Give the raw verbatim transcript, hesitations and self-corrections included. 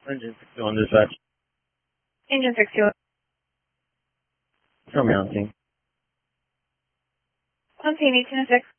Engine sixty-one dispatch. Engine sixty-one. Show me on scene. On scene eighteen oh six.